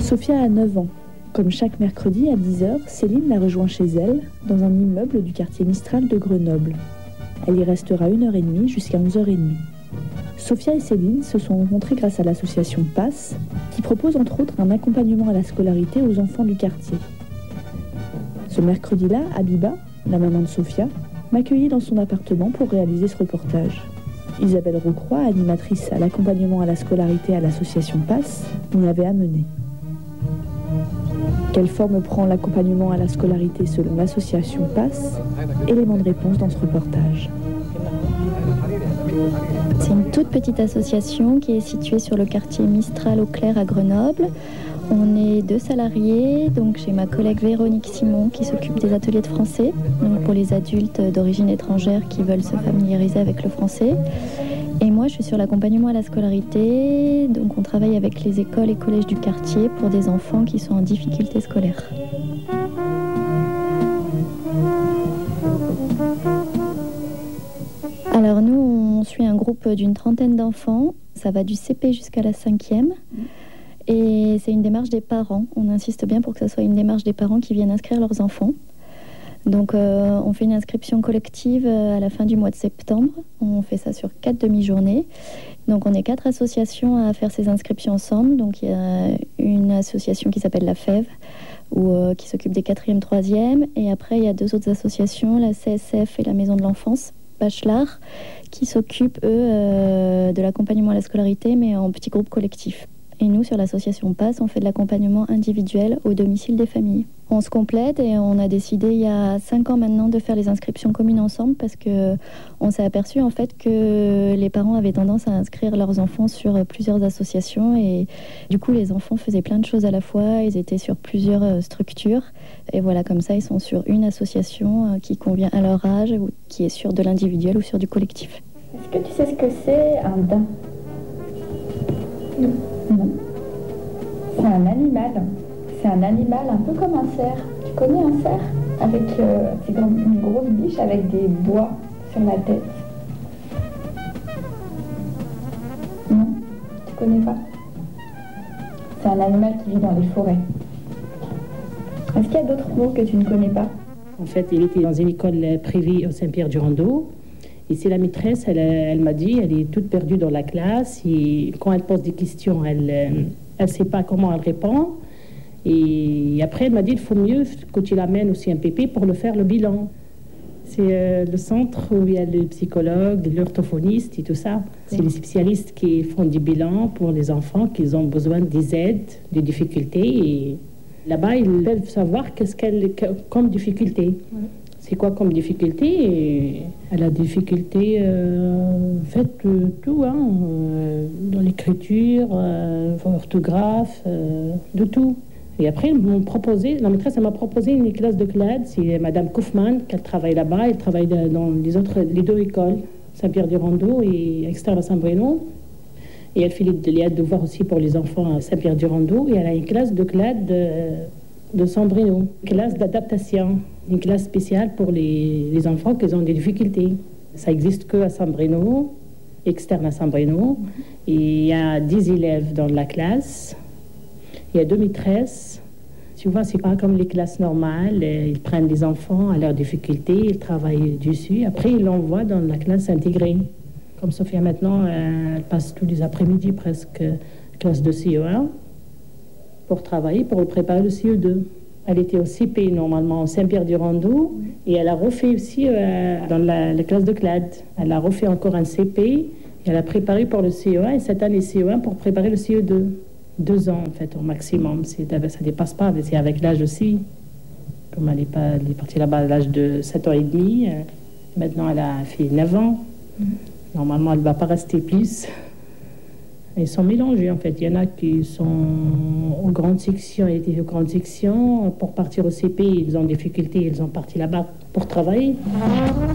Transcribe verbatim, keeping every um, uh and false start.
Sophia a neuf ans. Comme chaque mercredi à dix heures, Céline la rejoint chez elle, dans un immeuble du quartier Mistral de Grenoble. Elle y restera une heure trente jusqu'à onze heures trente. Sophia et Céline se sont rencontrées grâce à l'association PASS, qui propose entre autres un accompagnement à la scolarité aux enfants du quartier. Ce mercredi-là, Abiba, la maman de Sophia, m'accueillit dans son appartement pour réaliser ce reportage. Isabelle Rocroix, animatrice à l'accompagnement à la scolarité à l'association PASS, m'y avait amenée. Quelle forme prend l'accompagnement à la scolarité selon l'association PASS? Élément de réponse dans ce reportage. C'est une toute petite association qui est située sur le quartier Mistral au Clair à Grenoble. On est deux salariés, donc j'ai ma collègue Véronique Simon qui s'occupe des ateliers de français, donc pour les adultes d'origine étrangère qui veulent se familiariser avec le français. Et moi, je suis sur l'accompagnement à la scolarité, donc on travaille avec les écoles et collèges du quartier pour des enfants qui sont en difficulté scolaire. Alors nous, on suit un groupe d'une trentaine d'enfants, ça va du C P jusqu'à la cinquième. Et c'est une démarche des parents. On insiste bien pour que ce soit une démarche des parents qui viennent inscrire leurs enfants. Donc euh, on fait une inscription collective à la fin du mois de septembre. On fait ça sur quatre demi-journées. Donc on est quatre associations à faire ces inscriptions ensemble. Donc il y a une association qui s'appelle la F E V, ou, euh, qui s'occupe des quatrième, troisième. Et après il y a deux autres associations, la C S F et la Maison de l'Enfance, Bachelard, qui s'occupent eux euh, de l'accompagnement à la scolarité, mais en petits groupes collectifs. Et nous, sur l'association PASS, on fait de l'accompagnement individuel au domicile des familles. On se complète et on a décidé il y a cinq ans maintenant de faire les inscriptions communes ensemble parce qu'on s'est aperçu en fait que les parents avaient tendance à inscrire leurs enfants sur plusieurs associations et du coup les enfants faisaient plein de choses à la fois, ils étaient sur plusieurs structures et voilà, comme ça ils sont sur une association qui convient à leur âge ou qui est sur de l'individuel ou sur du collectif. Est-ce que tu sais ce que c'est un daim? Non. Non. C'est un animal. C'est un animal un peu comme un cerf. Tu connais un cerf? Avec euh, c'est comme une grosse biche avec des bois sur la tête. Non? Tu connais pas? C'est un animal qui vit dans les forêts. Est-ce qu'il y a d'autres mots que tu ne connais pas? En fait, il était dans une école privée au Saint-Pierre-du-Randos. Et c'est la maîtresse, elle, elle m'a dit, elle est toute perdue dans la classe. Et quand elle pose des questions, elle ne sait pas comment elle répond. Et après, elle m'a dit, il faut mieux que tu l'amènes aussi un pépé pour le faire le bilan. C'est euh, le centre où il y a le psychologue, l'orthophoniste et tout ça. C'est les spécialistes qui font des bilans pour les enfants qui ont besoin des aides, des difficultés. Et là-bas, ils peuvent savoir qu'est-ce qu'elle comme difficulté. Ouais. C'est quoi comme difficulté? Et elle a des difficultés euh, faites euh, tout, hein, euh, dans l'écriture, euh, orthographe, euh, de tout. Et après, ils m'ont proposé, la maîtresse elle m'a proposé une classe de C L A D, c'est Madame Kaufmann qui travaille là-bas, elle travaille dans les, autres, les deux écoles, Saint-Pierre-du-Randos et externe à Saint-Bruno. Et elle fait les, les devoirs aussi pour les enfants à Saint-Pierre-du-Randos et elle a une classe de C L A D de, de Saint-Bruno, une classe d'adaptation. Une classe spéciale pour les, les enfants qui ont des difficultés. Ça n'existe que à Saint-Bruno, externe à Saint-Bruno. Et il y a dix élèves dans la classe. Il y a deux maîtresses. Tu vois, c'est pas comme les classes normales. Ils prennent les enfants à leurs difficultés, ils travaillent dessus. Après, ils l'envoient dans la classe intégrée. Comme Sophia maintenant, elle passe tous les après-midi presque classe de C E un pour travailler, pour préparer le C E deux. Elle était au C P normalement au Saint-Pierre-du-Randos et elle a refait aussi euh, dans la, la classe de C L A D. Elle a refait encore un C P et elle a préparé pour le C E un et cette année C E un pour préparer le C E deux. Deux ans en fait au maximum. C'est, ça ne dépasse pas, mais c'est avec l'âge aussi. Comme elle est, pas, elle est partie là-bas à l'âge de sept ans et demi, euh, maintenant elle a fait neuf ans. Mm-hmm. Normalement elle ne va pas rester plus. Ils sont mélangés en fait. Il y en a qui sont aux grandes sections, ils étaient aux grandes sections. Pour partir au C P, ils ont des difficultés, ils ont parti là-bas pour travailler.